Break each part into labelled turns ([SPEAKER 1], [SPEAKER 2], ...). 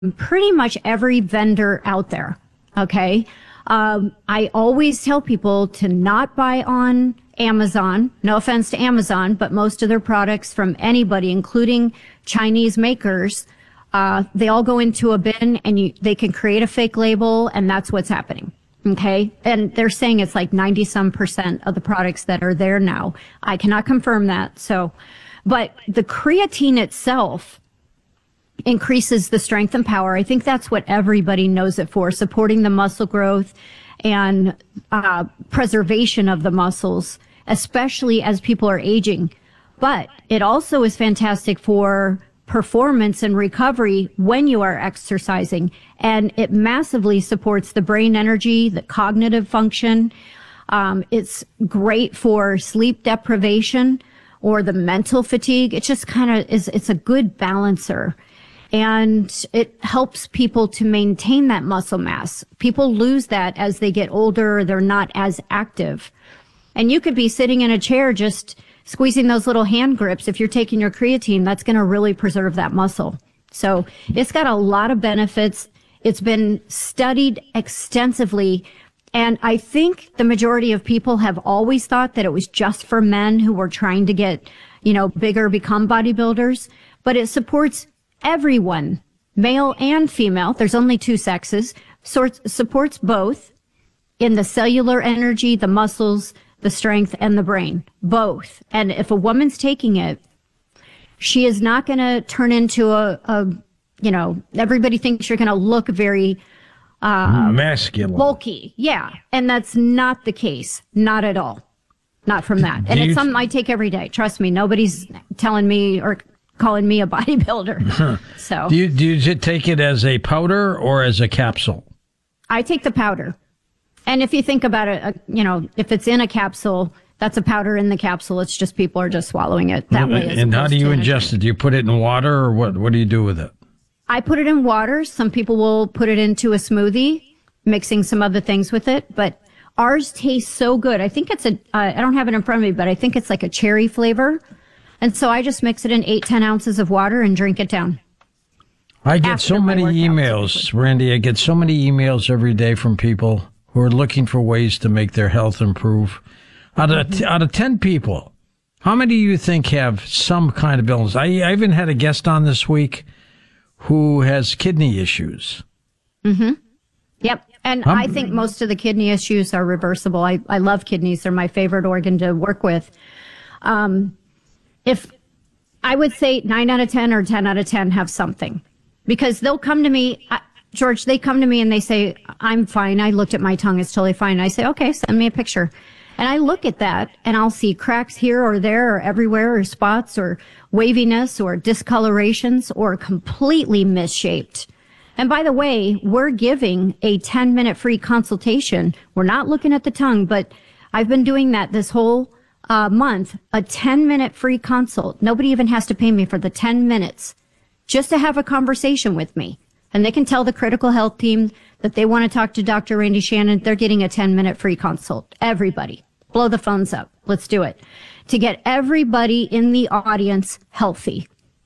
[SPEAKER 1] pretty much every vendor out there. Okay. I always tell people to not buy on Amazon. No offense to Amazon, but most of their products from anybody, including Chinese makers, they all go into a bin and they can create a fake label, and that's what's happening. Okay. And they're saying it's like 90% of the products that are there now. I cannot confirm that. But the creatine itself increases the strength and power. I think that's what everybody knows it for, supporting the muscle growth and preservation of the muscles, especially as people are aging. But it also is fantastic for performance and recovery when you are exercising. And it massively supports the brain energy, the cognitive function. It's great for sleep deprivation or the mental fatigue. It just kind of it's a good balancer. And it helps people to maintain that muscle mass. People lose that as they get older. They're not as active. And you could be sitting in a chair just squeezing those little hand grips. If you're taking your creatine, that's going to really preserve that muscle. So it's got a lot of benefits. It's been studied extensively. And I think the majority of people have always thought that it was just for men who were trying to get, bigger, become bodybuilders. But it supports everyone, male and female. There's only two sexes. Supports both in the cellular energy, the muscles, the strength, and the brain, both. And if a woman's taking it, she is not going to turn into everybody thinks you're going to look very
[SPEAKER 2] masculine,
[SPEAKER 1] bulky. Yeah. And that's not the case. Not at all. Not from that. And it's something I take every day. Trust me. Nobody's telling me or calling me a bodybuilder. So
[SPEAKER 2] do you take it as a powder or as a capsule?
[SPEAKER 1] I take the powder. And if you think about it, if it's in a capsule, that's a powder in the capsule. It's just people are just swallowing it that way.
[SPEAKER 2] And how do you ingest it? Do you put it in water, or what do you do with it?
[SPEAKER 1] I put it in water. Some people will put it into a smoothie, mixing some other things with it. But ours tastes so good. I think it's I don't have it in front of me, but I think it's like a cherry flavor. And so I just mix it in 8-10 ounces of water and drink it down.
[SPEAKER 2] I get so many emails, Randy. I get so many emails every day from people who are looking for ways to make their health improve. Out of 10 people, how many do you think have some kind of illness? I even had a guest on this week who has kidney issues.
[SPEAKER 1] Mm-hmm. Yep. And I think most of the kidney issues are reversible. I love kidneys. They're my favorite organ to work with. If I would say 9 out of 10 or 10 out of 10 have something, because they'll come to me, George, they come to me and they say, I'm fine. I looked at my tongue. It's totally fine. I say, okay, send me a picture. And I look at that and I'll see cracks here or there or everywhere, or spots or waviness or discolorations or completely misshaped. And by the way, we're giving a 10-minute free consultation. We're not looking at the tongue, but I've been doing that this whole month, a 10-minute free consult. Nobody even has to pay me for the 10 minutes just to have a conversation with me. And they can tell the critical health team that they want to talk to Dr. Randy Shannon. They're getting a 10-minute free consult. Everybody, blow the phones up. Let's do it to get everybody in the audience healthy.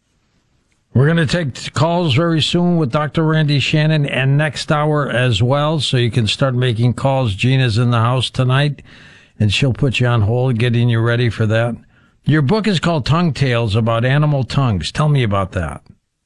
[SPEAKER 2] We're going to take calls very soon with Dr. Randy Shannon, and next hour as well. So you can start making calls. Gina's in the house tonight, and she'll put you on hold, getting you ready for that. Your book is called Tongue Tales, about animal tongues. Tell me about that.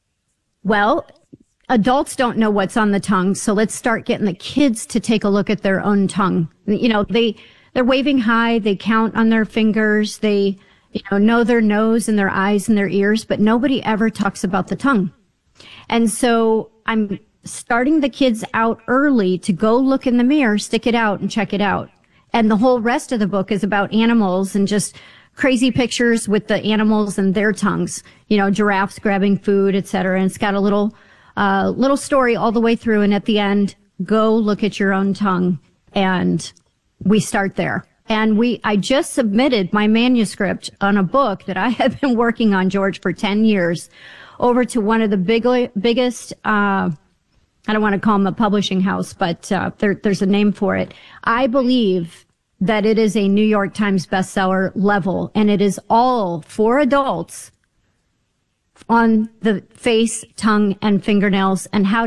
[SPEAKER 1] Well, adults don't know what's on the tongue, so let's start getting the kids to take a look at their own tongue. They're waving high, they count on their fingers, they know their nose and their eyes and their ears, but nobody ever talks about the tongue. And so I'm starting the kids out early to go look in the mirror, stick it out and check it out. And the whole rest of the book is about animals and just crazy pictures with the animals and their tongues, giraffes grabbing food, etc. And it's got a little story all the way through. And at the end, go look at your own tongue. And we start there. And I just submitted my manuscript on a book that I have been working on, George, for 10 years over to one of the biggest, I don't want to call them a publishing house, but there's a name for it. I believe that it is a New York Times bestseller level, and it is all for adults on the face, tongue, and fingernails, and how